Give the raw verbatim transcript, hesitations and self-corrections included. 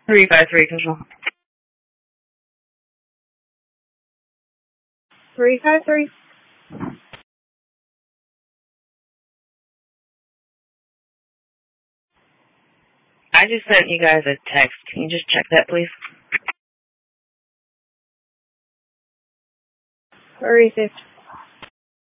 Three five three control. Three five three. I just sent you guys a text. Can you just check that, please? Received.